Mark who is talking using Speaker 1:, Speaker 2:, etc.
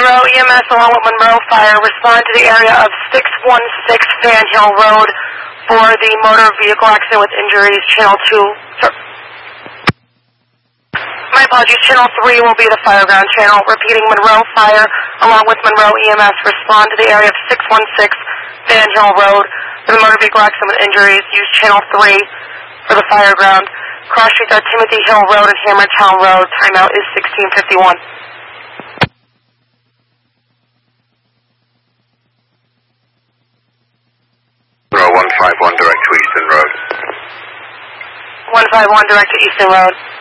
Speaker 1: Monroe EMS along with Monroe Fire respond to the area of 616 Fan Hill Road for the motor vehicle accident with injuries. Channel 2. My apologies. Channel 3 will be the Fireground channel. Repeating, Monroe Fire along with Monroe EMS respond to the area of 616 Fan Hill Road for the motor vehicle accident with injuries. Use Channel 3 for the Fireground. Cross streets are Timothy Hill Road and Hammertown Road. Timeout is 16:51.
Speaker 2: Monroe 151 direct to Easton Road.
Speaker 1: 151 direct to Easton Road.